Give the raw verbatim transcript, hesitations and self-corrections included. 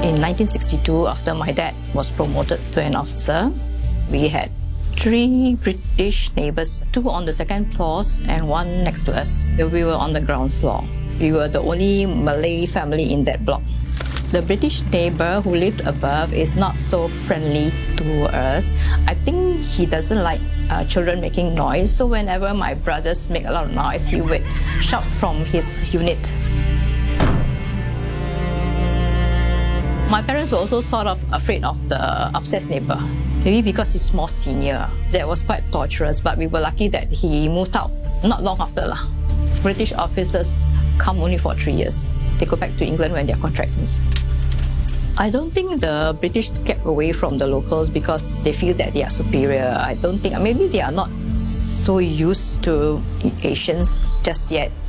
In nineteen sixty-two, after my dad was promoted to an officer, we had three British neighbours, two on the second floors and one next to us. We were on the ground floor. We were the only Malay family in that block. The British neighbour who lived above is not so friendly to us. I think he doesn't like uh, children making noise, so whenever my brothers make a lot of noise, he would shout from his unit. My parents were also sort of afraid of the upstairs neighbour. Maybe because he's more senior. That was quite torturous, but we were lucky that he moved out not long after lah. British officers come only for three years. They go back to England when their contract ends. I don't think the British kept away from the locals because they feel that they are superior. I don't think, maybe they are not so used to Asians just yet.